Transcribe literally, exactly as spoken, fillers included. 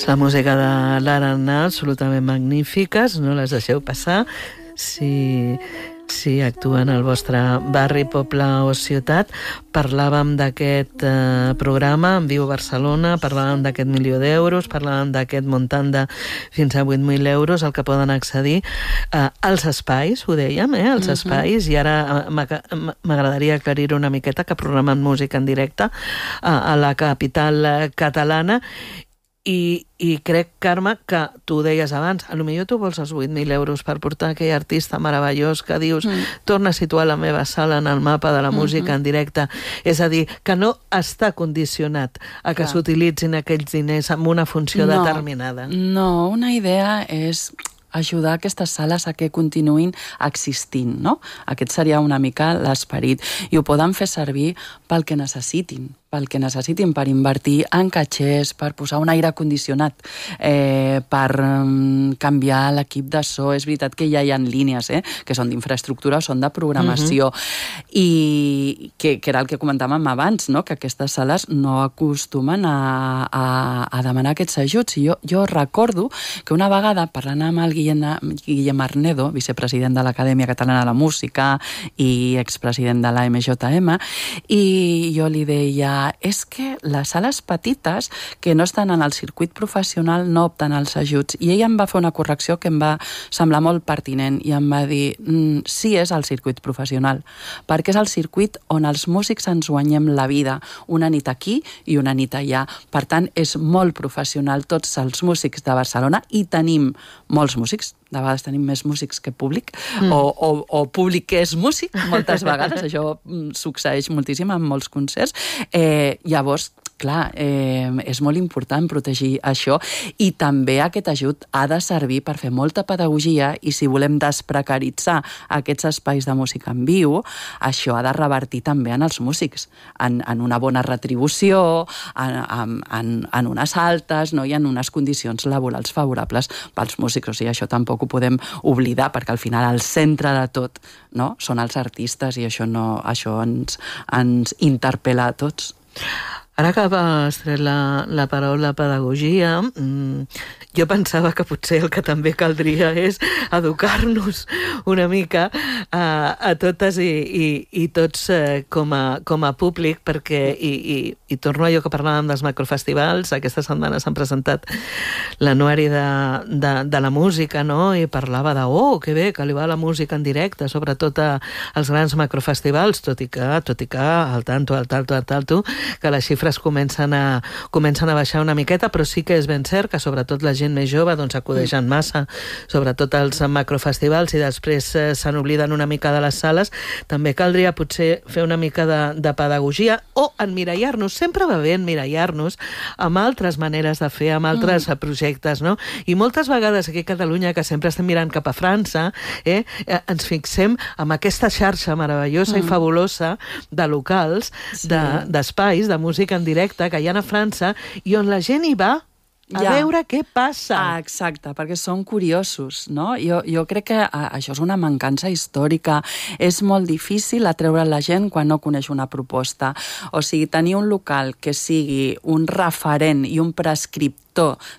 La música de Lara Arnal, absolutament magnífiques, no les deixeu passar. Si, si actuen al vostre barri, poble o ciutat. Parlàvem d'aquest eh, programa en Viu Barcelona, parlàvem d'aquest milió d'euros, parlàvem d'aquest muntant de fins a vuit mil euros al que poden accedir eh, als espais, ho dèiem, eh, als uh-huh. espais, i ara eh, m'agradaria aclarir una miqueta que programen música en directe eh, a la capital catalana. I, i crec, Carme, que tu ho deies abans, a lo millor tu vols els vuit mil euros per portar aquell artista meravellós que dius mm. torna a situar la meva sala en el mapa de la música mm-hmm. en directe. És a dir, que no està condicionat a que Clar. s'utilitzin aquells diners amb una funció no, determinada. No, una idea és ajudar aquestes sales a que continuïn existint, no? Aquest seria una mica l'esperit. I ho poden fer servir pel que necessitin. pel que necessitin, per invertir en catxers, per posar un aire condicionat, eh, per um, canviar l'equip de so. És veritat que ja hi ha línies, eh, que són d'infraestructura o són de programació, uh-huh. i que, que era el que comentàvem abans, no? Que aquestes sales no acostumen a, a, a demanar aquests ajuts. I jo, jo recordo que una vegada, parlant amb el Guillem, Guillem Arnedo, vicepresident de l'Acadèmia Catalana de la Música i expresident de l'A M J M, i jo li deia és que les sales petites que no estan en el circuit professional no opten als ajuts. I ell em va fer una correcció que em va semblar molt pertinent i em va dir mm, sí, és el circuit professional, perquè és el circuit on els músics ens guanyem la vida, una nit aquí i una nit allà. Per tant, és molt professional tots els músics de Barcelona, i tenim molts músics, de vegades tenim més músics que públic, mm. o, o, o públic que és músic, moltes vegades, això succeeix moltíssim en molts concerts. Eh, llavors, clar, eh, és molt important protegir això, i també aquest ajut ha de servir per fer molta pedagogia, i si volem desprecaritzar aquests espais de música en viu, això ha de revertir també en els músics, en, en una bona retribució, en, en, en, en unes altes, no? I en unes condicions laborals favorables pels músics. O sigui, això tampoc ho podem oblidar, perquè al final el centre de tot, no? Són els artistes, i això, no, això ens, ens interpel·la a tots. Ara que has tret la, la paraula pedagogia, mmm, jo pensava que potser el que també caldria és educar-nos una mica a, a totes i, i, i tots eh, com, a, com a públic, perquè, i, i, i torno a allò que parlàvem dels macrofestivals, aquesta setmana s'han presentat l'anuari de, de, de la música, no? I parlava de, oh, que bé, que li va la música en directe, sobretot als grans macrofestivals, tot i que, tot i que, al tanto, al tanto, al tanto, que les xifres comencen a, comencen a baixar una miqueta, però sí que és ben cert que sobretot la gent més jove doncs acudeixen massa, sobretot als macrofestivals, i després eh, se n'obliden una mica de les sales. També caldria potser fer una mica de, de pedagogia, o emmirallar-nos, sempre va bé emmirallar-nos amb altres maneres de fer, amb altres mm. projectes, no? I moltes vegades aquí a Catalunya, que sempre estem mirant cap a França, eh, eh, ens fixem amb aquesta xarxa meravellosa mm. i fabulosa de locals, sí. de, d'espais, de música en directe que hi ha a França, i on la gent hi va a ja. veure què passa. Ah, exacte, perquè són curiosos, no? Jo, jo crec que ah, això és una mancança històrica. És molt difícil atreure la gent quan no coneix una proposta. O sigui, tenir un local que sigui un referent i un prescriptor